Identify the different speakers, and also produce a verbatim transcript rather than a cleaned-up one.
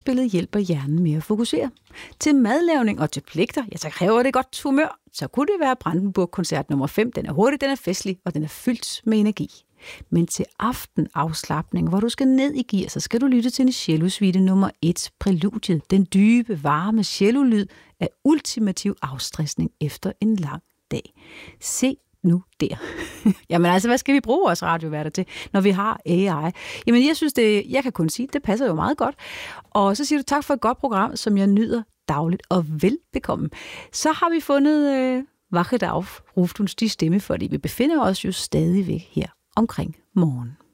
Speaker 1: Puslespillet hjælper hjernen med at fokusere. Til madlavning og til pligter, ja, så kræver det godt humør. Så kunne det være Brandenburg-koncert nummer fem. Den er hurtig, den er festlig, og den er fyldt med energi. Men til aftenafslapning, hvor du skal ned i gear, så skal du lytte til en cellosuite nummer et, Præludiet. Den dybe, varme cellolyd af ultimativ afstressning efter en lang dag. Se nu der. Jamen altså, hvad skal vi bruge vores radioværter til, når vi har A I? Jamen, jeg synes, det, jeg kan kun sige, det passer jo meget godt. Og så siger du tak for et godt program, som jeg nyder dagligt og velbekomme. Så har vi fundet øh, Wachet auf, Ruftuns die Stimme, fordi vi befinder os jo stadigvæk her omkring morgen.